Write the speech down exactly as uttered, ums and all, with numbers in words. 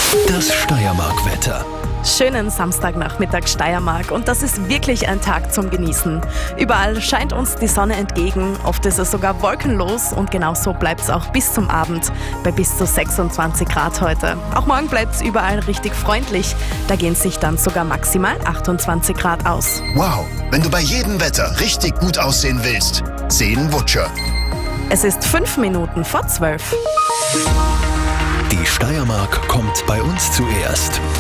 Das Steiermark-Wetter. Schönen Samstagnachmittag Steiermark und das ist wirklich ein Tag zum Genießen. Überall scheint uns die Sonne entgegen, oft ist es sogar wolkenlos und genau so bleibt es auch bis zum Abend bei bis zu sechsundzwanzig Grad heute. Auch morgen bleibt es überall richtig freundlich, da gehen sich dann sogar maximal achtundzwanzig Grad aus. Wow, wenn du bei jedem Wetter richtig gut aussehen willst, zehn Wutscher. Es ist fünf Minuten vor zwölf. Die Steiermark kommt bei uns zuerst.